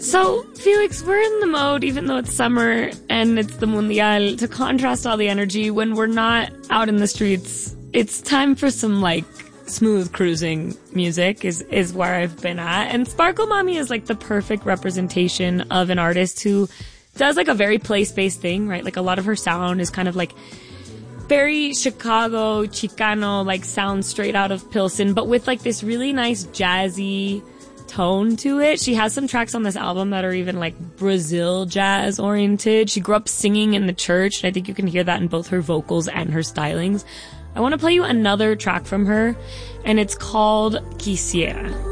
So, Felix, we're in the mode, even though it's summer and it's the Mundial, to contrast all the energy when we're not out in the streets. It's time for some, like, smooth cruising music is where I've been at. And Sparkle Mommy is, like, the perfect representation of an artist who does, like, a very place-based thing, right? Like, a lot of her sound is kind of, like, very Chicago, Chicano, like, sound straight out of Pilsen, but with, like, this really nice jazzy tone to it. She has some tracks on this album that are even like Brazil jazz oriented. She grew up singing in the church, and I think you can hear that in both her vocals and her stylings. I want to play you another track from her, and it's called Quisiera.